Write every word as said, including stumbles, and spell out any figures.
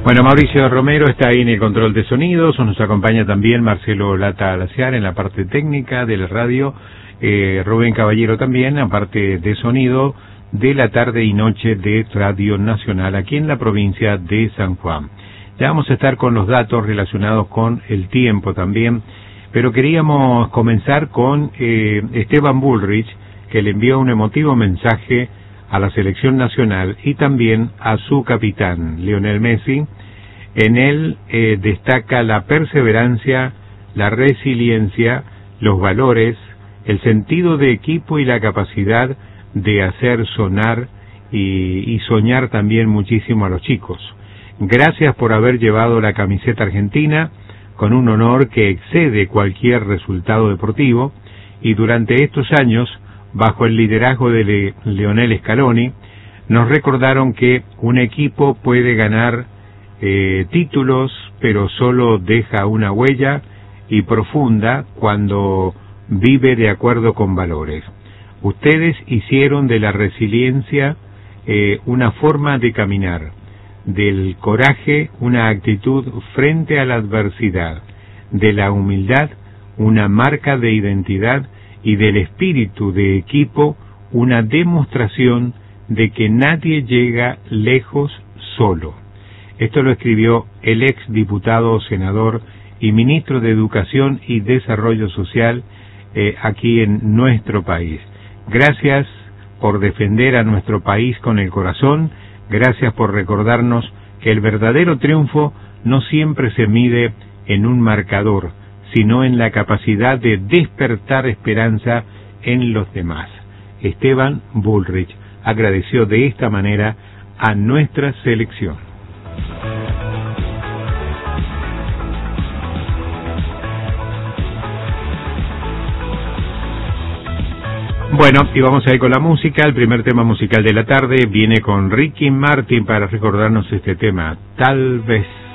Bueno, Mauricio Romero está ahí en el control de sonidos, nos acompaña también Marcelo Lata Alaciar en la parte técnica de la radio, eh, Rubén Caballero también, aparte de sonido, de la tarde y noche de Radio Nacional, aquí en la provincia de San Juan. Ya vamos a estar con los datos relacionados con el tiempo también, pero queríamos comenzar con eh, Esteban Bullrich, que le envió un emotivo mensaje a la selección nacional y también a su capitán, Lionel Messi. En él eh, destaca la perseverancia, la resiliencia, los valores, el sentido de equipo y la capacidad de hacer sonar y, y soñar también muchísimo a los chicos. Gracias por haber llevado la camiseta argentina con un honor que excede cualquier resultado deportivo, y durante estos años, bajo el liderazgo de Le- Lionel Scaloni, nos recordaron que un equipo puede ganar eh, títulos, pero solo deja una huella y profunda cuando vive de acuerdo con valores. Ustedes hicieron de la resiliencia eh, una forma de caminar, del coraje una actitud frente a la adversidad, de la humildad una marca de identidad y del espíritu de equipo una demostración de que nadie llega lejos solo. Esto lo escribió el ex diputado, senador y ministro de Educación y Desarrollo Social eh, aquí en nuestro país. Gracias por defender a nuestro país con el corazón, gracias por recordarnos que el verdadero triunfo no siempre se mide en un marcador, sino en la capacidad de despertar esperanza en los demás. Esteban Bullrich agradeció de esta manera a nuestra selección. Bueno, y vamos a ir con la música. El primer tema musical de la tarde viene con Ricky Martin para recordarnos este tema, Tal vez.